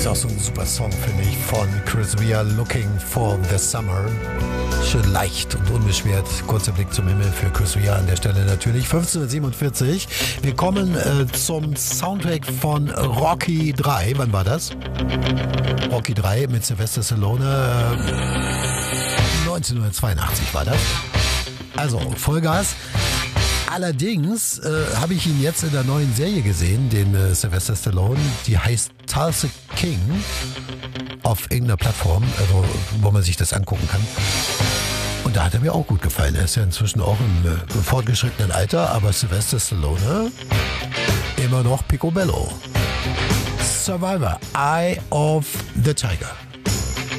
ist auch so ein super Song, finde ich, von Chris Rea, Looking for the Summer. Schön leicht und unbeschwert. Kurzer Blick zum Himmel für Chris Rea an der Stelle natürlich. 15:47. Wir kommen zum Soundtrack von Rocky 3. Wann war das? Rocky 3 mit Sylvester Stallone. 1982 war das. Also Vollgas. Allerdings habe ich ihn jetzt in der neuen Serie gesehen, den Sylvester Stallone. Die heißt Tulsa King auf irgendeiner Plattform, also wo man sich das angucken kann. Und da hat er mir auch gut gefallen. Er ist ja inzwischen auch im fortgeschrittenen Alter, aber Sylvester Stallone immer noch picobello. Survivor, Eye of the Tiger.